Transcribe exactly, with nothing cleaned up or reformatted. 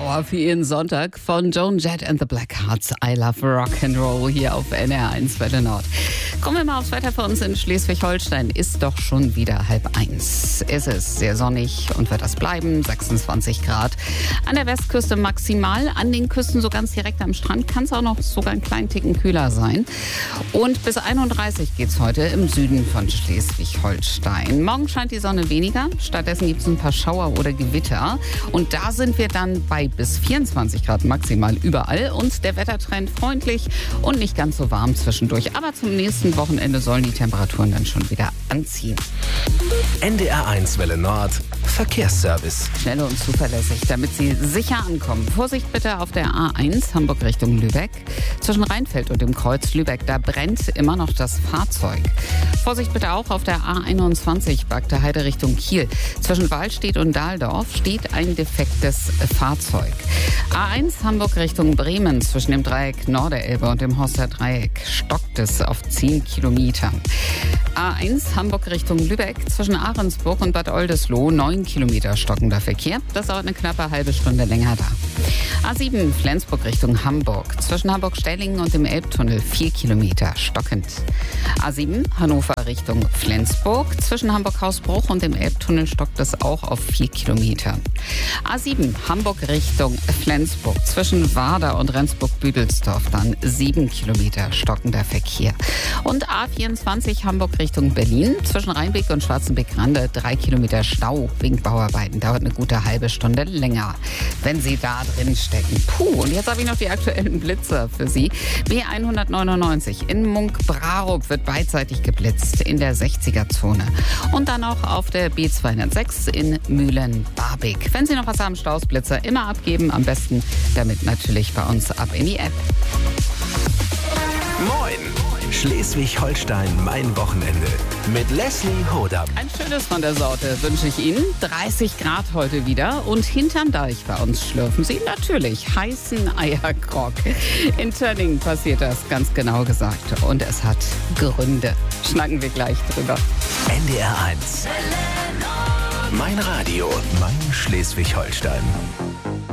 Power für Ihren Sonntag von Joan Jett and the Blackhearts. I love Rock'n'Roll hier auf N R eins Welle Nord. Kommen wir mal aufs Wetter für uns in Schleswig-Holstein. Ist doch schon wieder halb eins. Es ist sehr sonnig und wird das bleiben. sechsundzwanzig Grad. An der Westküste maximal. An den Küsten so ganz direkt am Strand kann es auch noch sogar einen kleinen Ticken kühler sein. Und bis einunddreißig geht es heute im Süden von Schleswig-Holstein. Morgen scheint die Sonne weniger. Stattdessen gibt es ein paar Schauer oder Gewitter. Und da sind wir dann bei bis vierundzwanzig Grad maximal überall. Und der Wettertrend freundlich und nicht ganz so warm zwischendurch. Aber zum nächsten Wochenende sollen die Temperaturen dann schon wieder anziehen. N D R eins Welle Nord Verkehrsservice. Schnell und zuverlässig, damit Sie sicher ankommen. Vorsicht bitte auf der A eins Hamburg Richtung Lübeck. Zwischen Rheinfeld und dem Kreuz Lübeck, da brennt immer noch das Fahrzeug. Vorsicht bitte auch auf der A einundzwanzig Bagde Heide Richtung Kiel. Zwischen Waldstedt und Dahldorf steht ein defektes Fahrzeug. A eins Hamburg Richtung Bremen. Zwischen dem Dreieck Norderelbe und dem Horster Dreieck stockt es auf zehn Kilometern. A eins Hamburg Richtung Lübeck. Zwischen Ahrensburg und Bad Oldesloe neun Kilometer stockender Verkehr. Das dauert eine knappe halbe Stunde länger da. A sieben Flensburg Richtung Hamburg. Zwischen Hamburg-Stellingen und dem Elbtunnel vier Kilometer stockend. A sieben Hannover Richtung Flensburg. Zwischen Hamburg-Hausbruch und dem Elbtunnel stockt es auch auf vier Kilometer. A sieben Hamburg Richtung Flensburg. Zwischen Warder und Rendsburg-Büdelsdorf dann sieben Kilometer stockender Verkehr. Und A vierundzwanzig Hamburg Richtung Berlin. Zwischen Rheinbeck und Schwarzenbeck-Rande drei Kilometer Stau wegen Bauarbeiten. Dauert eine gute halbe Stunde länger, wenn Sie da drin stecken. Puh, und jetzt habe ich noch die aktuellen Blitzer für Sie. B hundertneunundneunzig in Munk-Brarup wird beidseitig geblitzt in der sechziger-Zone. Und dann noch auf der B zweihundertsechs in Mühlen-Barbeck. Wenn Sie noch was haben, Stausblitzer immer abgeben. Am besten damit natürlich bei uns ab in die App. Moin! Schleswig-Holstein, mein Wochenende. Mit Leslie Hodam. Ein schönes von der Sorte wünsche ich Ihnen. dreißig Grad heute wieder und hinterm Deich bei uns schlürfen Sie natürlich heißen Eiergrog. In Tönningen passiert das, ganz genau gesagt. Und es hat Gründe. Schnacken wir gleich drüber. N D R eins. Mein Radio, mein Schleswig-Holstein.